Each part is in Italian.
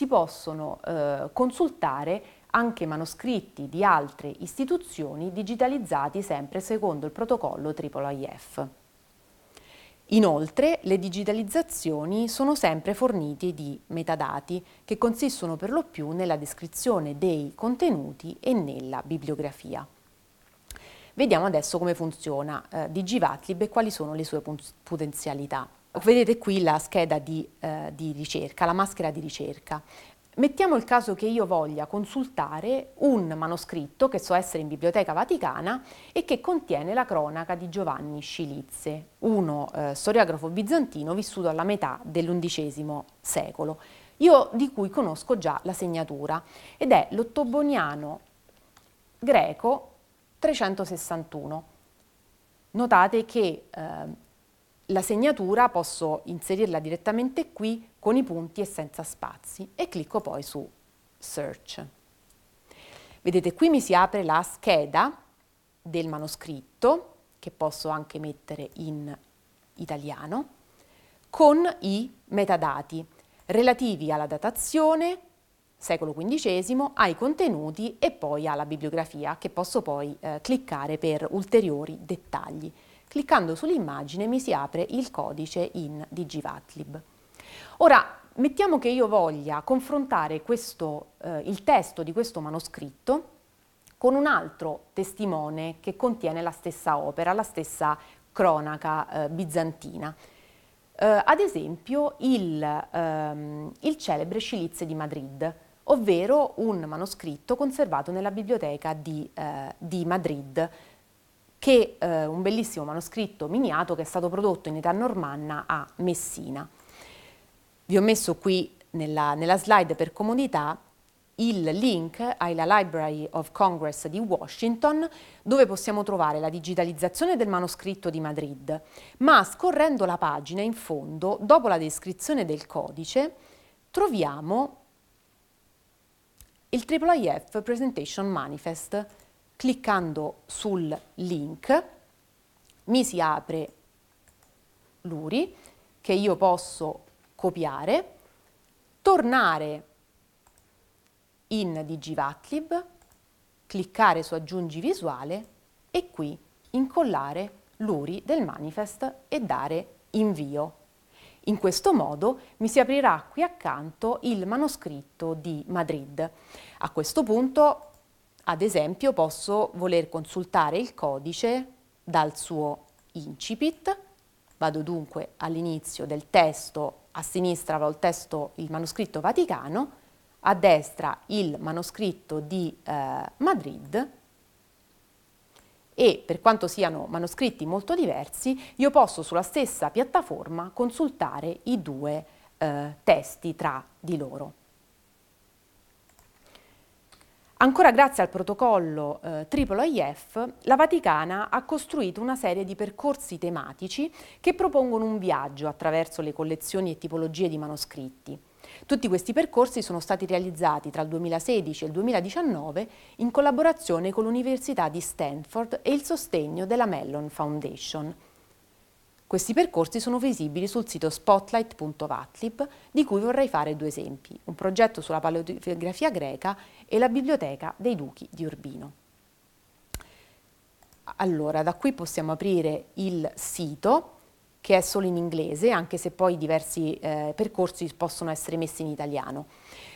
si possono consultare anche manoscritti di altre istituzioni digitalizzati sempre secondo il protocollo IIIF. Inoltre, le digitalizzazioni sono sempre fornite di metadati che consistono per lo più nella descrizione dei contenuti e nella bibliografia. Vediamo adesso come funziona Digivatlib e quali sono le sue potenzialità. Vedete qui la scheda di ricerca, la maschera di ricerca. Mettiamo il caso che io voglia consultare un manoscritto che so essere in Biblioteca Vaticana e che contiene la cronaca di Giovanni Scilizze, uno storiografo bizantino vissuto alla metà dell'XI secolo, io di cui conosco già la segnatura, ed è l'Ottoboniano greco 361. Notate che la segnatura posso inserirla direttamente qui con i punti e senza spazi e clicco poi su Search. Vedete, qui mi si apre la scheda del manoscritto, che posso anche mettere in italiano, con i metadati relativi alla datazione, secolo XV, ai contenuti e poi alla bibliografia, che posso poi cliccare per ulteriori dettagli. Cliccando sull'immagine mi si apre il codice in Digivatlib. Ora, mettiamo che io voglia confrontare il testo di questo manoscritto con un altro testimone che contiene la stessa opera, la stessa cronaca bizantina. Ad esempio il celebre Scilizze di Madrid, ovvero un manoscritto conservato nella biblioteca di Madrid, che è un bellissimo manoscritto miniato che è stato prodotto in età normanna a Messina. Vi ho messo qui nella slide per comodità il link alla Library of Congress di Washington, dove possiamo trovare la digitalizzazione del manoscritto di Madrid, ma scorrendo la pagina in fondo, dopo la descrizione del codice, troviamo il IIIF Presentation Manifest. Cliccando sul link mi si apre l'URI che io posso copiare, tornare in Digivatlib, cliccare su aggiungi visuale e qui incollare l'URI del manifest e dare invio. In questo modo mi si aprirà qui accanto il manoscritto di Madrid. A questo punto, ad esempio, posso voler consultare il codice dal suo incipit. Vado dunque all'inizio del testo, a sinistra avrò il manoscritto Vaticano, a destra il manoscritto di Madrid, e per quanto siano manoscritti molto diversi, io posso sulla stessa piattaforma consultare i due testi tra di loro. Ancora grazie al protocollo IIIF, la Vaticana ha costruito una serie di percorsi tematici che propongono un viaggio attraverso le collezioni e tipologie di manoscritti. Tutti questi percorsi sono stati realizzati tra il 2016 e il 2019 in collaborazione con l'Università di Stanford e il sostegno della Mellon Foundation. Questi percorsi sono visibili sul sito spotlight.vatlib, di cui vorrei fare due esempi: un progetto sulla paleografia greca e la biblioteca dei Duchi di Urbino. Allora, da qui possiamo aprire il sito, che è solo in inglese, anche se poi diversi percorsi possono essere messi in italiano.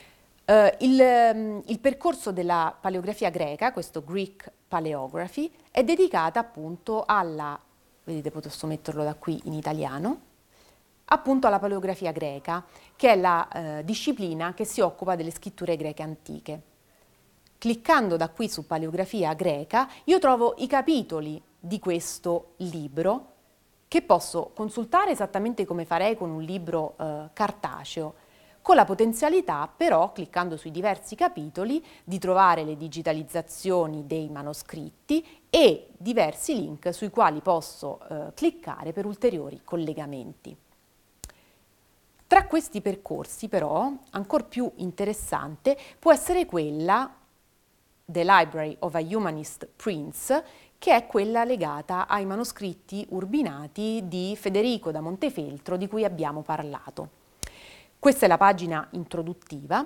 Il percorso della paleografia greca, questo Greek Paleography, è dedicata appunto alla, vedete, posso metterlo da qui in italiano, appunto alla paleografia greca, che è la disciplina che si occupa delle scritture greche antiche. Cliccando da qui su paleografia greca, io trovo i capitoli di questo libro, che posso consultare esattamente come farei con un libro cartaceo, con la potenzialità però, cliccando sui diversi capitoli, di trovare le digitalizzazioni dei manoscritti e diversi link sui quali posso cliccare per ulteriori collegamenti. Tra questi percorsi però, ancora più interessante, può essere quella The Library of a Humanist Prince, che è quella legata ai manoscritti urbinati di Federico da Montefeltro, di cui abbiamo parlato. Questa è la pagina introduttiva